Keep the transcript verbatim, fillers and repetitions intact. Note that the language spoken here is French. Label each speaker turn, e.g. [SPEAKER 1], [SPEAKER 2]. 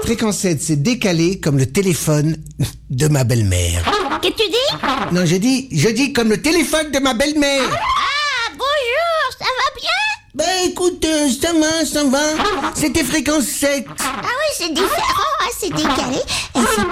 [SPEAKER 1] Fréquence sept, c'est décalé comme le téléphone de ma belle-mère.
[SPEAKER 2] Qu'est-ce que tu dis?
[SPEAKER 1] Non, je dis, je dis comme le téléphone de ma belle-mère.
[SPEAKER 2] Ah, bonjour, ça va bien?
[SPEAKER 1] Ben écoute, euh, ça va, ça va. C'était fréquence sept.
[SPEAKER 2] Ah oui, c'est différent, hein, c'est décalé. Et c'est